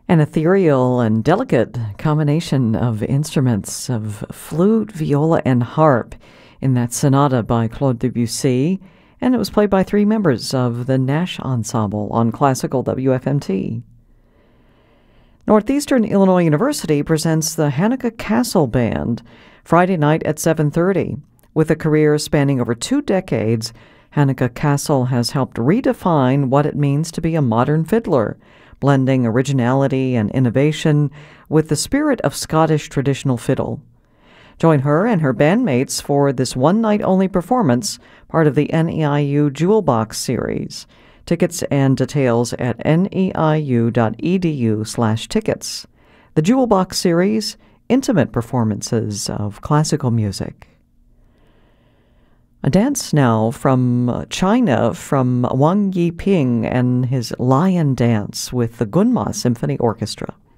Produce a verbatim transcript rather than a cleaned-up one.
An ethereal and delicate combination of instruments of flute, viola, and harp in that sonata by Claude Debussy, and it was played by three members of the Nash Ensemble on Classical W F M T. Northeastern Illinois University presents the Hanukkah Castle Band Friday night at seven thirty. With a career spanning over two decades, Hanukkah Castle has helped redefine what it means to be a modern fiddler, blending originality and innovation with the spirit of Scottish traditional fiddle. Join her and her bandmates for this one-night-only performance, part of the N E I U Jewel Box series. Tickets and details at neiu.edu slash tickets. The Jewel Box series, intimate performances of classical music. A dance now from China, from Wang Yiping and his Lion Dance with the Gunma Symphony Orchestra.